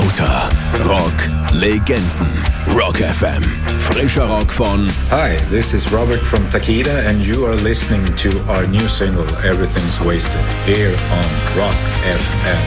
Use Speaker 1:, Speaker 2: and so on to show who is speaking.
Speaker 1: Lauter Rock Legenden. Rock FM. Frischer Rock von...
Speaker 2: Hi, this is Robert from Takeda and you are listening to our new single Everything's Wasted here on Rock FM.